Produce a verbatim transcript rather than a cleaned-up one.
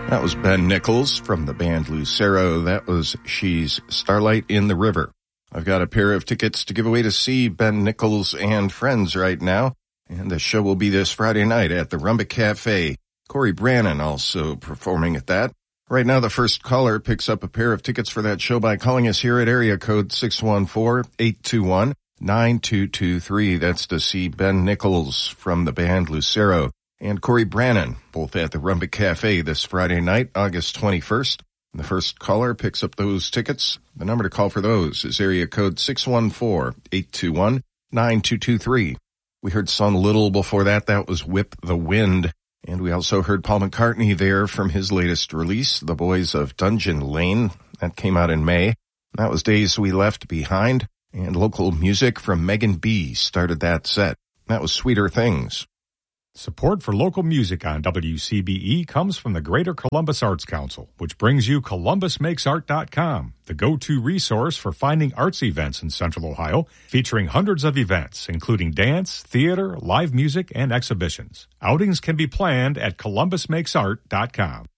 That was Ben Nichols from the band Lucero. That was She's Starlight in the River. I've got a pair of tickets to give away to see Ben Nichols and friends right now. And the show will be this Friday night at the Rumba Cafe. Corey Brannon also performing at that. Right now, the first caller picks up a pair of tickets for that show by calling us here at area code six one four, eight two one, nine two two three. That's to see Ben Nichols from the band Lucero and Corey Brannon, both at the Rumba Cafe this Friday night, August twenty-first. The first caller picks up those tickets. The number to call for those is area code six one four, eight two one, nine two two three. We heard Son Little before that. That was Whip the Wind. And we also heard Paul McCartney there from his latest release, The Boys of Dungeon Lane. That came out in May. That was Days We Left Behind. And local music from Megan B started that set. That was Sweeter Things. Support for local music on W C B E comes from the Greater Columbus Arts Council, which brings you Columbus Makes Art dot com, the go-to resource for finding arts events in Central Ohio, featuring hundreds of events, including dance, theater, live music, and exhibitions. Outings can be planned at Columbus Makes Art dot com.